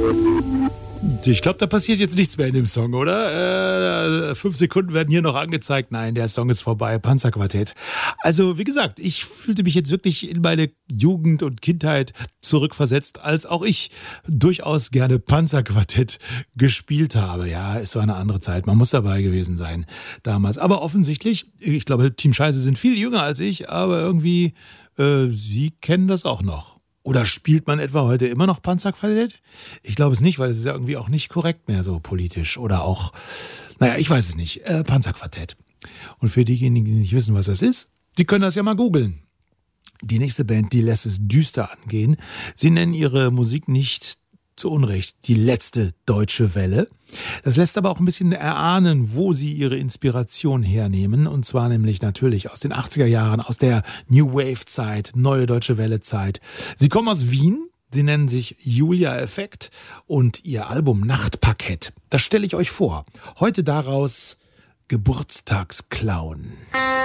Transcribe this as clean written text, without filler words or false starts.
Ich glaube, da passiert jetzt nichts mehr in dem Song, oder? 5 Sekunden werden hier noch angezeigt. Nein, der Song ist vorbei. Panzerquartett. Also, wie gesagt, ich fühlte mich jetzt wirklich in meine Jugend und Kindheit zurückversetzt, als auch ich durchaus gerne Panzerquartett gespielt habe. Ja, es war eine andere Zeit. Man muss dabei gewesen sein damals. Aber offensichtlich, ich glaube, Team Scheiße sind viel jünger als ich, aber irgendwie, sie kennen das auch noch. Oder spielt man etwa heute immer noch Panzerquartett? Ich glaube es nicht, weil es ist ja irgendwie auch nicht korrekt mehr so politisch. Oder auch, naja, ich weiß es nicht. Panzerquartett. Und für diejenigen, die nicht wissen, was das ist, die können das ja mal googeln. Die nächste Band, die lässt es düster angehen. Sie nennen ihre Musik nicht zu Unrecht die letzte deutsche Welle. Das lässt aber auch ein bisschen erahnen, wo sie ihre Inspiration hernehmen. Und zwar nämlich natürlich aus den 80er Jahren, aus der New Wave-Zeit, neue deutsche Welle-Zeit. Sie kommen aus Wien. Sie nennen sich Julia Effekt und ihr Album Nachtparkett. Das stelle ich euch vor. Heute daraus Geburtstagsclown.